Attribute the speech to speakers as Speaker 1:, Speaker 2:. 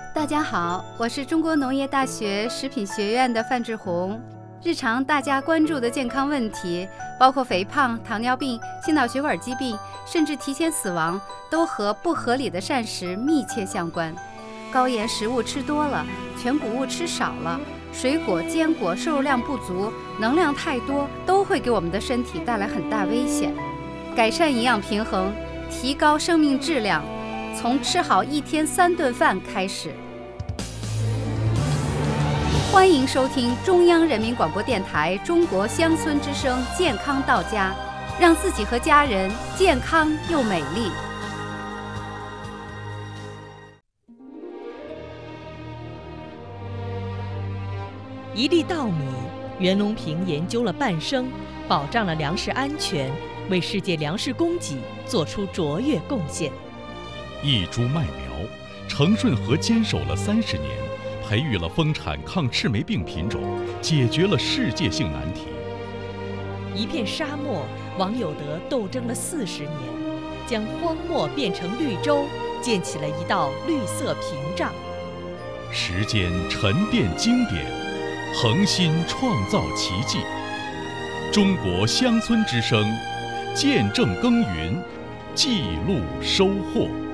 Speaker 1: 大家好，我是中国农业大学食品学院的范志红。日常大家关注的健康问题，包括肥胖、糖尿病、心脑血管疾病，甚至提前死亡，都和不合理的膳食密切相关。高盐食物吃多了，全谷物吃少了，水果、坚果摄入量不足，能量太多，都会给我们的身体带来很大危险。改善营养平衡，提高生命质量，从吃好一天3顿饭开始。欢迎收听中央人民广播电台中国乡村之声健康到家，让自己和家人健康又美丽。
Speaker 2: 一粒稻米，袁隆平研究了半生，保障了粮食安全，为世界粮食供给做出卓越贡献。
Speaker 3: 一株麦苗，程顺和坚守了30年，培育了丰产抗赤霉病品种，解决了世界性难题。
Speaker 2: 一片沙漠，王有德斗争了40年，将荒漠变成绿洲，建起了一道绿色屏障。
Speaker 3: 时间沉淀经典，恒心创造奇迹。中国乡村之声，见证耕耘，记录收获。